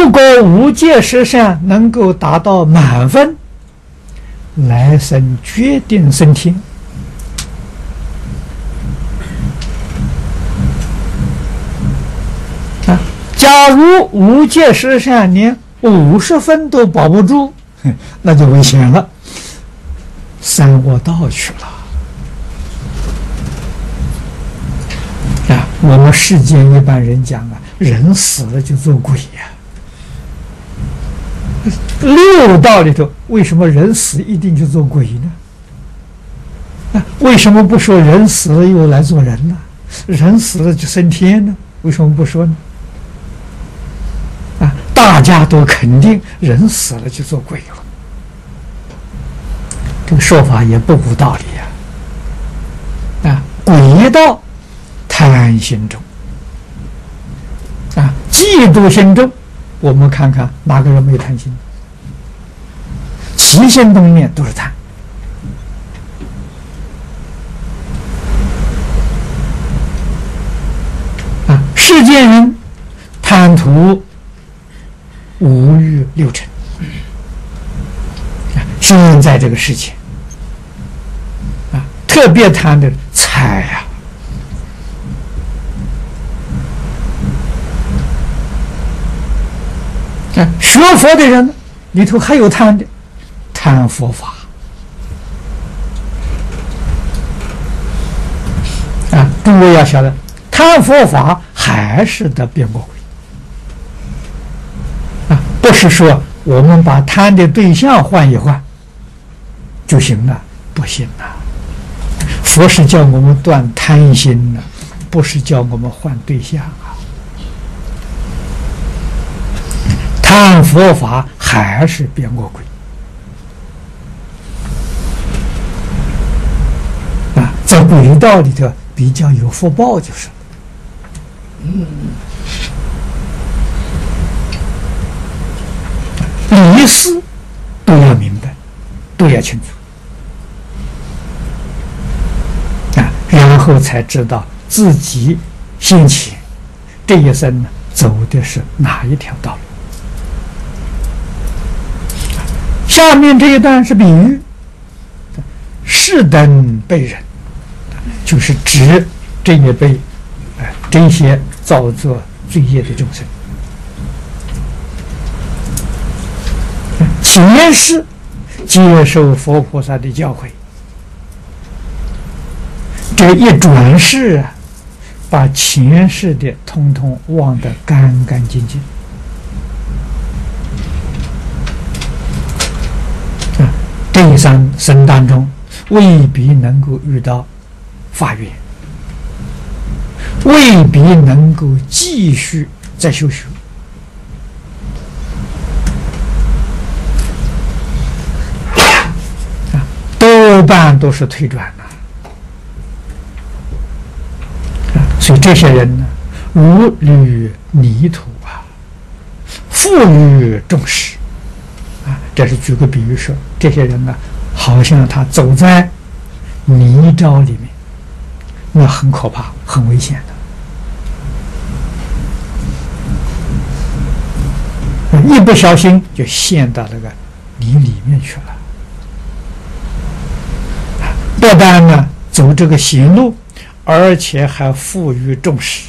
如果无戒十善能够达到满分，来生决定升天。假如无戒十善连50分都保不住，那就危险了，三恶道去了。我们世间一般人讲人死了就做鬼六道里头，为什么人死一定就做鬼呢？为什么不说人死了又来做人呢？人死了就升天呢？为什么不说呢？大家都肯定人死了就做鬼了，这个说法也不无道理鬼道贪心重嫉妒心重。我们看看哪个人没有贪心？起心动念都是贪世间人贪图五欲六尘，现在这个世界特别贪的财学佛的人里头还有贪的，贪佛法诸位要晓得，贪佛法还是得变魔鬼不是说我们把贪的对象换一换就行了，不行了。佛是叫我们断贪心不是叫我们换对象贪佛法还是变魔鬼在鬼道里头比较有福报就是理事都要明白，都要清楚然后才知道自己先前这一生走的是哪一条道路。下面这一段是比喻，是等辈人，就是指这一辈这些造作罪业的众生。前世接受佛菩萨的教诲，这一转世把前世的通通忘得干干净净这一生当中未必能够遇到法缘，未必能够继续再修学多半都是退转所以这些人呢，如履泥土负于众矢这是举个比喻说，这些人呢，好像他走在泥沼里面，那很可怕，很危险的，一不小心就陷到那个泥里面去了。不但呢走这个行路，而且还负于众矢。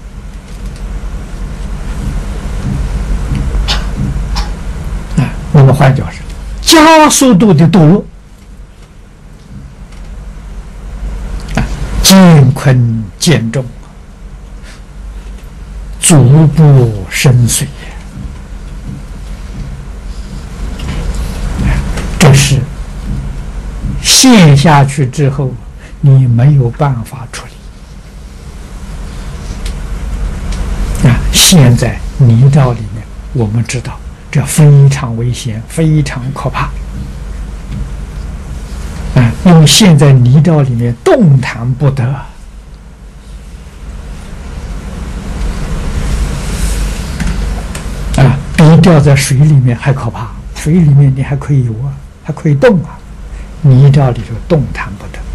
那么换句话说，加速度的堕落，艰困艰重，足不深邃，这是陷下去之后，你没有办法处理。陷在泥沼里面，我们知道。这非常危险，非常可怕因为陷在泥沼里面动弹不得比掉在水里面还可怕。水里面你还可以游还可以动泥沼里头动弹不得